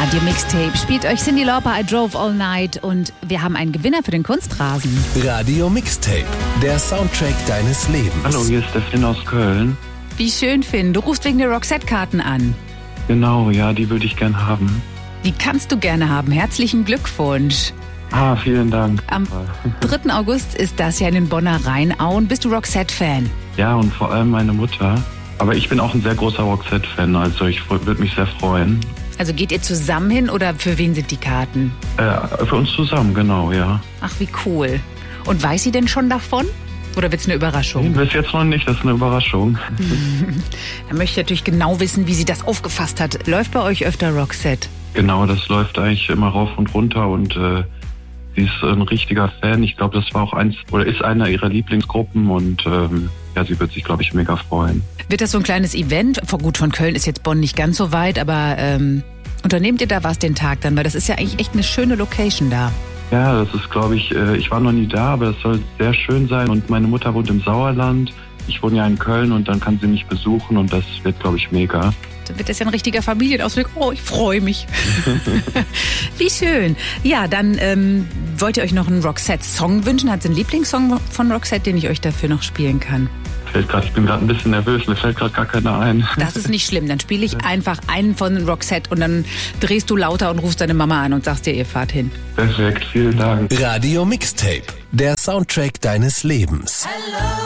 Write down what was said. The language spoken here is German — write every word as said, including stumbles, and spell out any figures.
Radio Mixtape spielt euch Cyndi Lauper, I Drove All Night, und wir haben einen Gewinner für den Kunstrasen. Radio Mixtape, der Soundtrack deines Lebens. Hallo, hier ist der Finn aus Köln. Wie schön, Finn. Du rufst wegen der Roxette-Karten an. Genau, ja, die würde ich gern haben. Die kannst du gerne haben. Herzlichen Glückwunsch. Ah, vielen Dank. Am dritten August ist das ja in den Bonner Rheinauen. Bist du Roxette-Fan? Ja, und vor allem meine Mutter. Aber ich bin auch ein sehr großer Roxette-Fan, also ich würde mich sehr freuen. Also geht ihr zusammen hin oder für wen sind die Karten? Äh, für uns zusammen, genau, ja. Ach, wie cool. Und weiß sie denn schon davon? Oder wird es eine Überraschung? Bis jetzt noch nicht, das ist eine Überraschung. Dann möchte ich natürlich genau wissen, wie sie das aufgefasst hat. Läuft bei euch öfter Roxette? Genau, das läuft eigentlich immer rauf und runter und äh, sie ist ein richtiger Fan. Ich glaube, das war auch eins oder ist einer ihrer Lieblingsgruppen und ähm, ja, sie wird sich, glaube ich, mega freuen. Wird das so ein kleines Event? Vor gut, von Köln ist jetzt Bonn nicht ganz so weit, aber ähm, unternehmt ihr da was den Tag dann? Weil das ist ja eigentlich echt eine schöne Location da. Ja, das ist, glaube ich, äh, ich war noch nie da, aber das soll sehr schön sein. Und meine Mutter wohnt im Sauerland. Ich wohne ja in Köln und dann kann sie mich besuchen und das wird, glaube ich, mega. Dann wird das ja ein richtiger Familienausflug. Oh, ich freue mich. Wie schön. Ja, dann ähm, wollt ihr euch noch einen Roxette-Song wünschen? Hat sie einen Lieblingssong von Roxette, den ich euch dafür noch spielen kann? Fällt grad, ich bin gerade ein bisschen nervös, mir fällt gerade gar keiner ein. Das ist nicht schlimm, dann spiele ich einfach einen von Roxette und dann drehst du lauter und rufst deine Mama an und sagst dir, ihr fahrt hin. Perfekt, vielen Dank. Radio Mixtape, der Soundtrack deines Lebens. Hello.